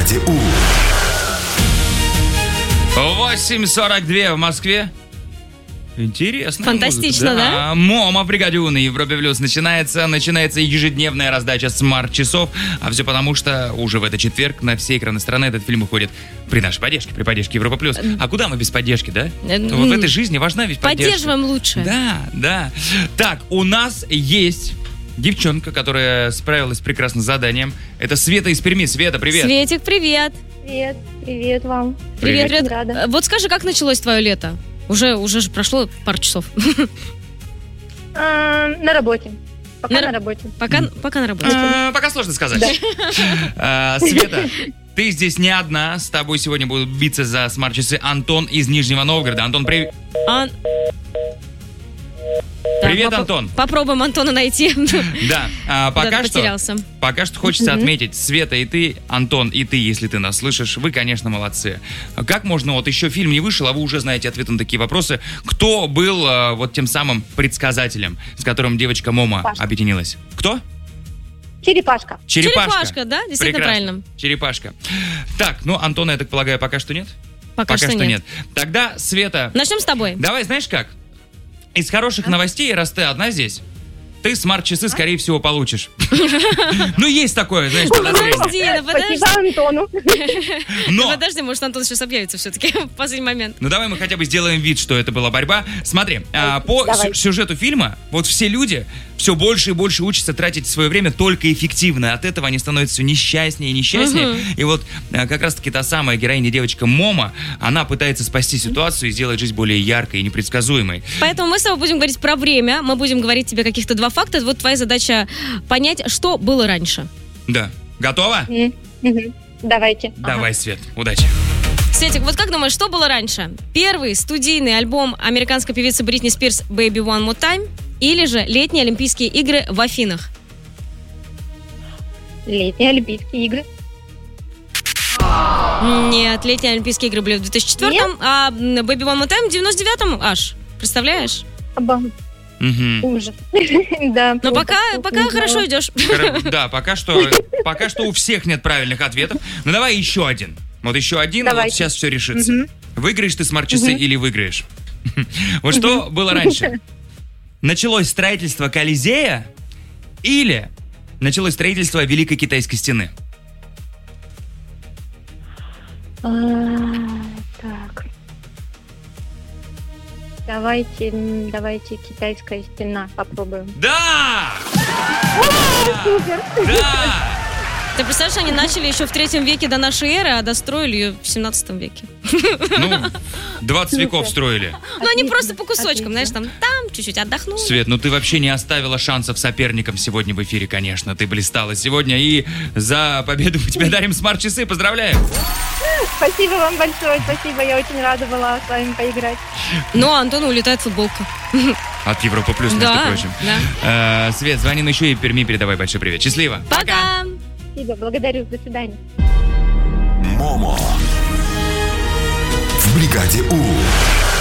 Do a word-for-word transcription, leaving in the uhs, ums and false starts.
бригаде У. восемь сорок два в Москве. Интересно. Фантастично, да? да? Момо в бригаде У на Европе Плюс. Начинается, начинается ежедневная раздача смарт-часов. А все потому, что уже в этот четверг на все экраны страны этот фильм выходит при нашей поддержке, при поддержке Европа Плюс. А куда мы без поддержки, да? Вот в этой жизни важна ведь поддержка. Поддерживаем лучше. Да, да. Так, у нас есть девчонка, которая справилась прекрасно с заданием. Это Света из Перми. Света, привет. Светик, привет. Привет, привет вам. Привет, Очень привет. рада. Вот скажи, как началось твое лето? Уже, уже же прошло пару часов. А, на работе. Пока На на, ра- работе. Пока, пока на работе. А, Пока сложно сказать. А, Света, ты здесь не одна. С тобой сегодня будут биться за смарт-часы Антон из Нижнего Новгорода. Антон, привет. Ан- Привет, Так, попро- Антон. Попробуем Антона найти. Да, а, пока Куда-то что, потерялся. пока что хочется отметить, Света и ты, Антон и ты, если ты нас слышишь, вы, конечно, молодцы. Как можно, вот еще фильм не вышел, а вы уже знаете ответы на такие вопросы. Кто был а, вот тем самым предсказателем, с которым девочка Момо Паша. объединилась? Кто? Черепашка. Черепашка. Черепашка, да? Действительно Прекрасно. правильно. Черепашка. Так, ну, Антона, я так полагаю, пока что нет? Пока, что, нет. Тогда, Света, Начнем с тобой. давай, знаешь как? Из хороших новостей, раз ты одна здесь, ты смарт-часы, скорее всего, получишь. Ну, есть такое, знаешь, подозрение. Подожди, ну подожди. Спасибо Антону. Ну Но, подожди, может, Антон сейчас объявится все-таки в последний момент. ну давай мы хотя бы сделаем вид, что это была борьба. Смотри, а, по Давай. сю- сюжету фильма, вот все люди все больше и больше учатся тратить свое время только эффективно. От этого они становятся все несчастнее и несчастнее. И вот а, как раз-таки та самая героиня девочка Момо, она пытается спасти ситуацию и сделать жизнь более яркой и непредсказуемой. Поэтому мы с тобой будем говорить про время. Мы будем говорить тебе каких-то два факта. Вот твоя задача понять, что было раньше. Да. Готова? М, мгм. Давайте. Давай, Свет, удачи. Светик, вот как думаешь, что было раньше? Первый студийный альбом американской певицы Бритни Спирс «Baby One More Time» или же летние Олимпийские игры в Афинах? Летние Олимпийские игры. Нет, летние Олимпийские игры были в две тысячи четвёртом, а м, «Baby One More Time» в девяносто девятом аж. Представляешь? Оба. Мгм. Ужас. Да. Но ужас. пока, пока Не хорошо знала. идешь. Хоро- Да, пока что, пока что у всех нет правильных ответов. Ну давай еще один. Вот еще один, и вот Давайте. сейчас все решится. Выиграешь ты смарт-часы или выиграешь? Вот что было раньше? Началось строительство Колизея или началось строительство Великой Китайской стены? А, Так. Давайте, м, давайте китайская стена попробуем. Да! Супер. Да! Ты представляешь, они начали еще в третьем веке до нашей эры, а достроили ее в семнадцатом веке. Ну, двадцать веков строили. Ну, они Отлично, просто по кусочкам, отлично. знаешь, там, там, чуть-чуть отдохнули. Свет, ну ты вообще не оставила шансов соперникам сегодня в эфире, конечно. Ты блистала сегодня, и за победу мы тебе дарим смарт-часы. Поздравляем! Спасибо вам большое, спасибо, я очень рада была с вами поиграть. Но Антону улетает футболка. От Европа Плюс, между Да, прочим. да. Э, Свет, звони на еще и Перми передавай большой привет. Счастливо! Пока! Спасибо, благодарю, до свидания. Момо в бригаде У.